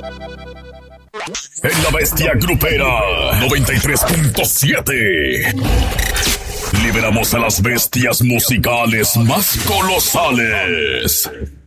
En la bestia grupera 93.7 liberamos a las bestias musicales más colosales.